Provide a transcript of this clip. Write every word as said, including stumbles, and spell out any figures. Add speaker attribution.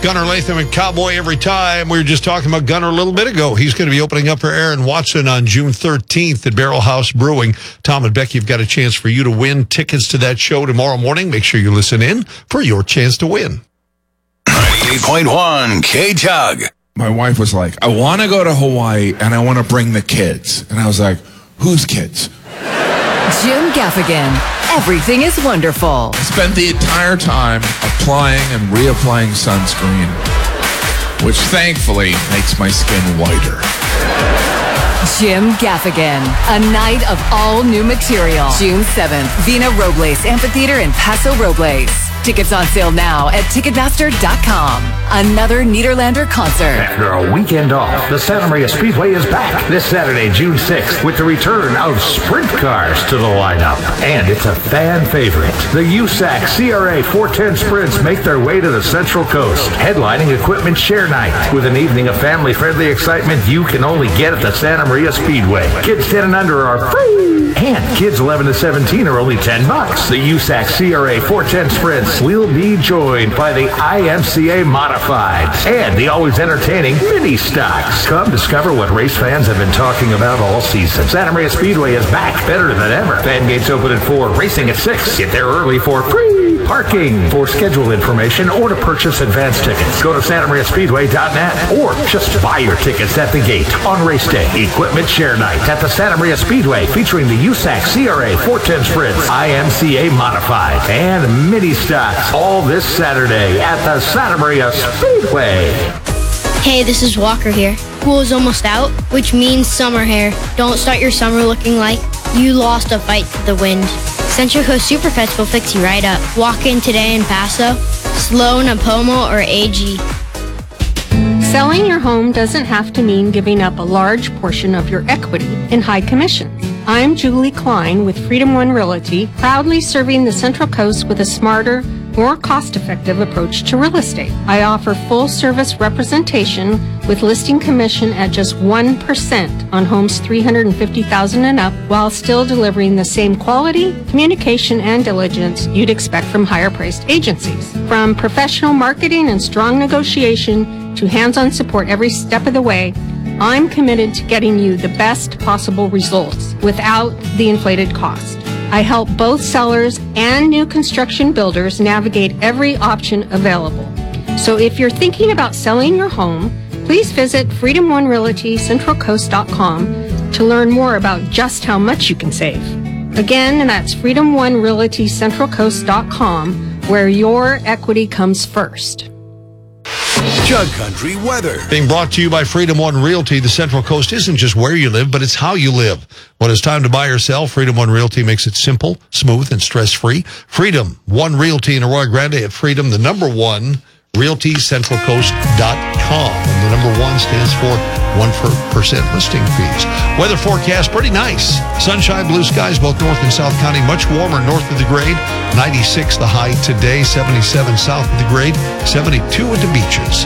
Speaker 1: Gunnar Latham and Cowboy every time. We were just talking about Gunnar a little bit ago. He's going to be opening up for Aaron Watson on June thirteenth at Barrel House Brewing. Tom and Becky have got a chance for you to win tickets to that show tomorrow morning. Make sure you listen in for your chance to win.
Speaker 2: ninety-eight point one K-Tug.
Speaker 3: My wife was like, I want to go to Hawaii and I want to bring the kids. And I was like, whose kids?
Speaker 4: Jim Gaffigan. Everything is wonderful.
Speaker 3: I spent the entire time applying and reapplying sunscreen, which thankfully makes my skin whiter.
Speaker 4: Jim Gaffigan. A night of all new material. June seventh, Vina Robles Amphitheater in Paso Robles. Tickets on sale now at Ticketmaster dot com. Another Nederlander concert.
Speaker 5: After a weekend off, the Santa Maria Speedway is back this Saturday, June sixth, with the return of sprint cars to the lineup. And it's a fan favorite. The U S A C C R A four ten Sprints make their way to the Central Coast, headlining Equipment Share Night, with an evening of family-friendly excitement you can only get at the Santa Maria Speedway. Kids ten and under are free, and kids eleven to seventeen are only ten bucks. The U S A C C R A four ten Sprints will be joined by the I M C A Modifieds and the always entertaining Mini Stocks. Come discover what race fans have been talking about all season. Santa Maria Speedway is back, better than ever. Fan gates open at four, racing at six. Get there early for free parking. For schedule information or to purchase advance tickets, go to Santa Maria Speedway dot net or just buy your tickets at the gate on race day. Equipment Share Night at the Santa Maria Speedway, featuring the U S A C C R A four ten Sprints, I M C A Modified, and Mini Stocks, all this Saturday at the Santa Maria Speedway.
Speaker 6: Hey, this is Walker here. School is almost out, which means summer hair. Don't start your summer looking like you lost a fight to the wind. Central Coast Super Pets will fix you right up. Walk in today in Paso, Slow, Napomo, or A G.
Speaker 7: Selling your home doesn't have to mean giving up a large portion of your equity in high commissions. I'm Julie Klein with Freedom One Realty, proudly serving the Central Coast with a smarter, more cost-effective approach to real estate. I offer full-service representation with listing commission at just one percent on homes three hundred fifty thousand dollars and up, while still delivering the same quality, communication, and diligence you'd expect from higher-priced agencies. From professional marketing and strong negotiation to hands-on support every step of the way, I'm committed to getting you the best possible results without the inflated cost. I help both sellers and new construction builders navigate every option available. So if you're thinking about selling your home, please visit Freedom One Realty Central Coast dot com to learn more about just how much you can save. Again, that's Freedom One Realty Central Coast dot com, where your equity comes first.
Speaker 2: Jug Country weather.
Speaker 1: Being brought to you by Freedom One Realty. The Central Coast isn't just where you live, but it's how you live. When it's time to buy or sell, Freedom One Realty makes it simple, smooth, and stress-free. Freedom One Realty in Arroyo Grande at Freedom, the number one, Realty Central Coast dot com. And the number one stands for one percent listing fees. Weather forecast, pretty nice. Sunshine, blue skies, both North and South County. Much warmer north of the grade. ninety-six the high today, seventy-seven south of the grade, seventy-two at the beaches.